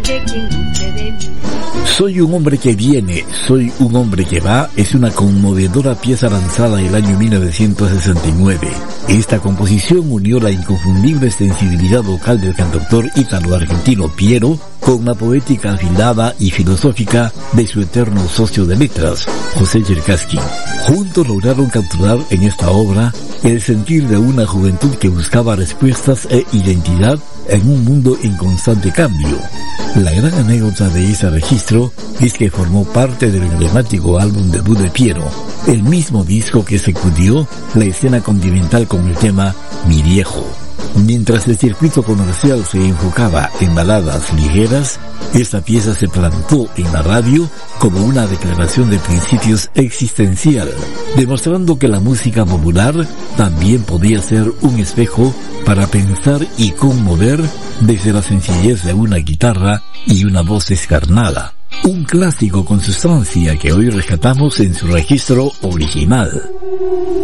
que quien guste de mí. Soy un hombre que viene, soy un hombre que va es una conmovedora pieza lanzada en el año 1969. Esta composición unió la inconfundible sensibilidad vocal del cantautor ítalo-argentino Piero con la poética afilada y filosófica de su eterno socio de letras, José Cherkassky. Juntos lograron capturar en esta obra el sentir de una juventud que buscaba respuestas e identidad en un mundo en constante cambio. La gran anécdota de ese registro es que formó parte del emblemático álbum debut de Piero, el mismo disco que sacudió la escena continental con el tema Mi Viejo. Mientras el circuito comercial se enfocaba en baladas ligeras, esta pieza se plantó en la radio como una declaración de principios existencial, demostrando que la música popular también podía ser un espejo para pensar y conmover desde la sencillez de una guitarra y una voz descarnada. Un clásico con sustancia que hoy rescatamos en su registro original.